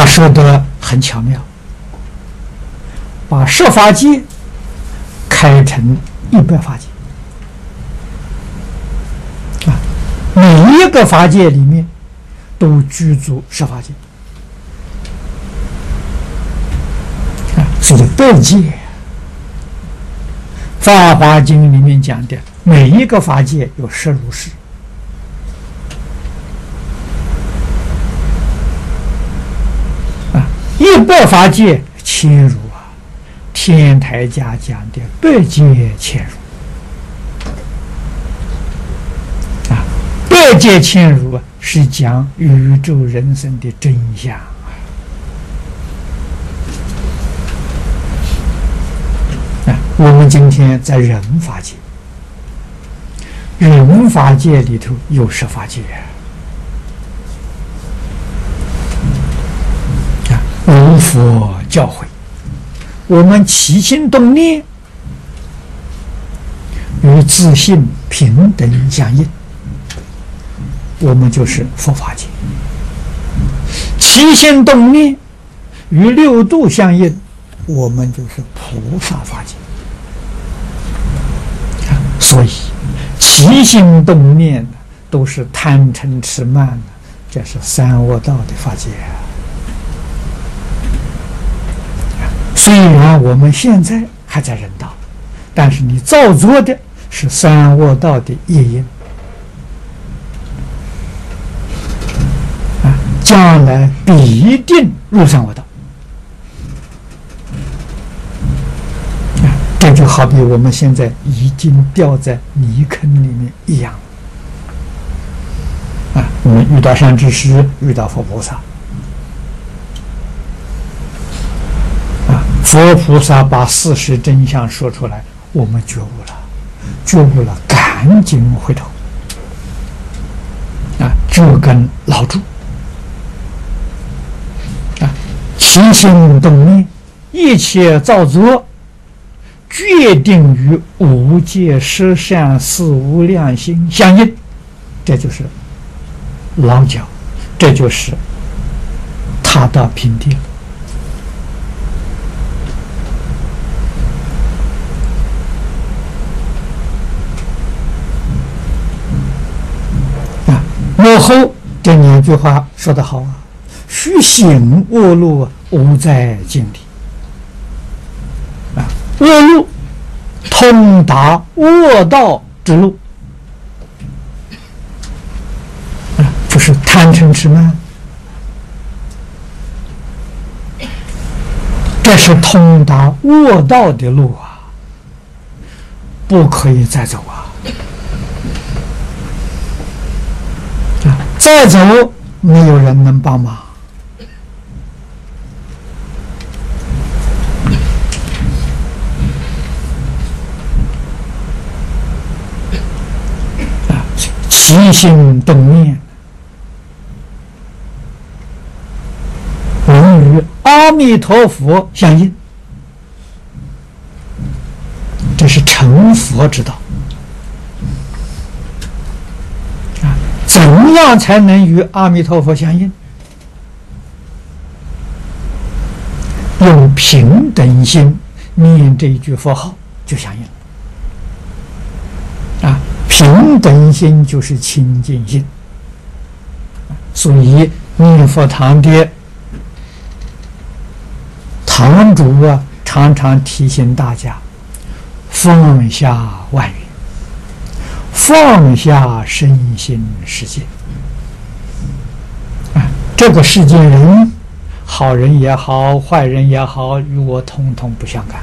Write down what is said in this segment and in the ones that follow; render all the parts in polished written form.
他说得很巧妙，把10法界开成100法界啊，每一个法界里面都具足10法界啊，所以100界。《法华经》里面讲的，每一个法界有10如是。100法界千如啊，天台家讲的100界千如啊，100界千如啊，是讲宇宙人生的真相啊。我们今天在人法界，人法界里头有10法界。如佛教诲，我们起心动念与自性平等相应，我们就是佛法界；起心动念与6度相应，我们就是菩萨法界。所以起心动念都是贪嗔痴慢，这是三恶道的法界。虽然我们现在还在人道，但是你造作的是三恶道的业因啊，将来必定入三恶道啊。这就好比我们现在已经掉在泥坑里面一样啊。我们遇到善知识，遇到佛菩萨。佛菩萨把事实真相说出来，我们觉悟了，觉悟了，赶紧回头啊，这根牢住啊，起心动念，一切造作，决定与无界十善四无量心相应，这就是牢脚，这就是踏到平地了。幕后这2句话说得好啊，须行恶路，无在境里啊，恶路通达恶道之路啊，就是贪嗔痴慢，这是通达恶道的路啊，不可以再走啊。再走，没有人能帮忙啊！起心动念，能与阿弥陀佛相应，这是成佛之道。怎样才能与阿弥陀佛相应？用平等心念这一句佛号就相应啊！平等心就是清净心，所以念佛堂的堂主啊，常常提醒大家放下万缘，放下身心世界啊！这个世间人，好人也好，坏人也好，与我统统不相干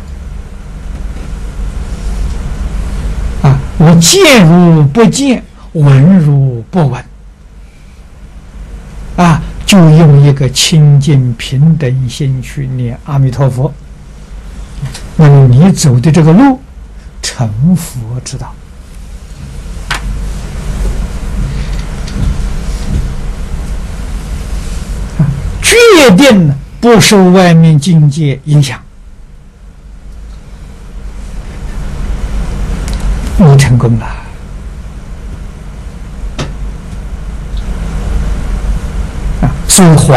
啊！我见如不见，闻如不闻啊！就用一个清净平等心去念阿弥陀佛，那么你走的这个路，成佛之道。决定不受外面境界影响，你成功了啊！所以